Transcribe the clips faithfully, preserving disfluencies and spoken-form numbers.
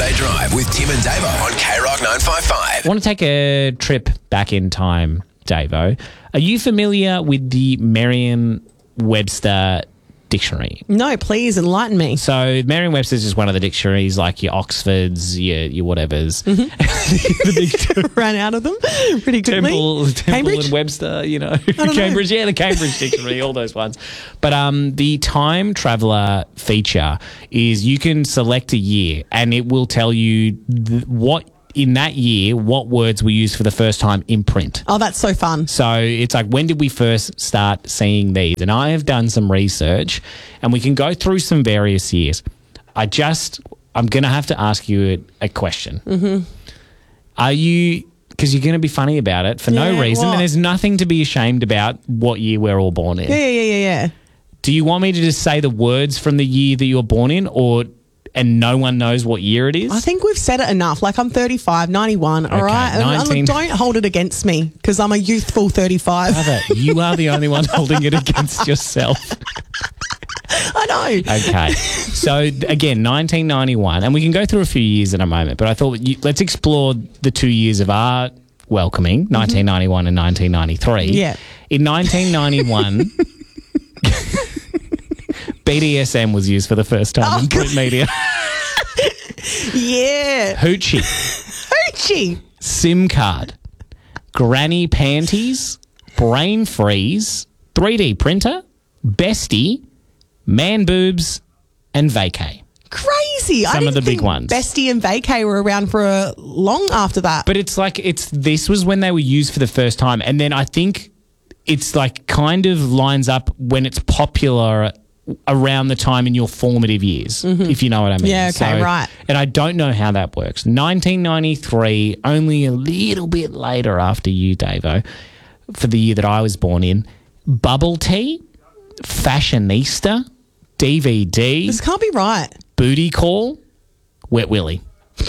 Weekday Drive with Tim and Davo on K Rock nine five five. I want to take a trip back in time, Davo. Are you familiar with the Merriam-Webster dictionary? No, please enlighten me. So Merriam-Webster's is one of the dictionaries, like your Oxfords, your your whatevers. Mm-hmm. the big Ran out of them pretty quickly. Temple, Temple Cambridge? and Webster, you know, don't Cambridge, yeah, the Cambridge dictionary, all those ones. But um, the time traveler feature is you can select a year and it will tell you th- what in that year what words were used for the first time in print. Oh, that's so fun. So it's like, when did we first start seeing these? And I have done some research and we can go through some various years. I just, I'm going to have to ask you a, a question. Mm-hmm. Are you, because you're going to be funny about it for Yeah, no reason, what? and there's nothing to be ashamed about what year we're all born in. Yeah, yeah, yeah, yeah, yeah. Do you want me to just say the words from the year that you were born in, or and no one knows what year it is? I think we've said it enough. Like, I'm thirty-five, ninety-one, all Okay, right? And- and nineteen look, don't hold it against me because I'm a youthful thirty-five. Brother, you are the only one holding it against yourself. I know. Okay. So, again, nineteen ninety-one, and we can go through a few years in a moment, but I thought you, let's explore the two years of our welcoming, nineteen ninety-one and nineteen ninety-three. Yeah. In nineteen ninety-one, B D S M was used for the first time Oh, in print media. Yeah. Hoochie, Hoochie. SIM card, granny panties, brain freeze, three D printer, bestie, man boobs, and vacay. Crazy. I Some of didn't the big think ones. Bestie and Vacay were around for a long after that. But it's like, it's this was when they were used for the first time. And then I think it's like kind of lines up when it's popular around the time in your formative years, if you know what I mean. Yeah, okay, right. And I don't know how that works. nineteen ninety-three, only a little bit later after you, Davo, for the year that I was born in, bubble tea, fashionista, D V D, This can't be right. booty call, wet willy.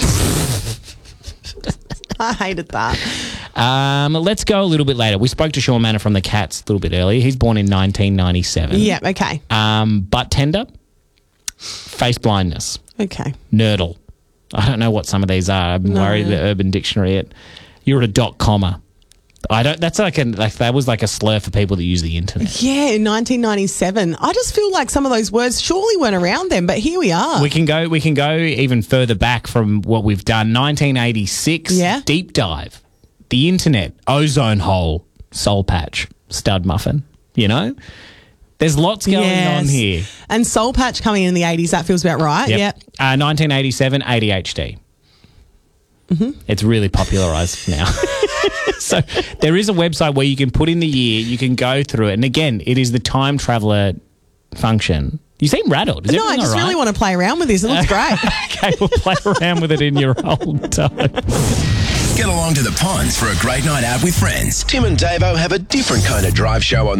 I hated that. Um, let's go a little bit later. We spoke to Sean Manor from the Cats a little bit earlier. He's born in nineteen ninety-seven. Yeah, okay. Um, butt tender, face blindness, Okay. nerdle. I don't know what some of these are. I'm No. worried the Urban Dictionary. It. You're at a dot comma. I don't. That's like a like that was like a slur for people that use the internet. Yeah, in nineteen ninety-seven. I just feel like some of those words surely weren't around then, but here we are. We can go. We can go even further back from what we've done. nineteen eighty-six. Yeah. Deep dive. The internet. Ozone hole. Soul patch. Stud muffin. You know. There's lots going Yes. on here. And Soul Patch coming in the eighties, that feels about right. Yep. Uh, nineteen eighty-seven, A D H D. Mm-hmm. It's really popularised now. So there is a website where you can put in the year, you can go through it. And again, it is the time traveller function. You seem rattled. Is No, I everything just all right? really want to play around with this. It looks great. Okay, we'll play around with it in your own time. Get along to the ponds for a great night out with friends. Tim and Davo have a different kind of drive show on the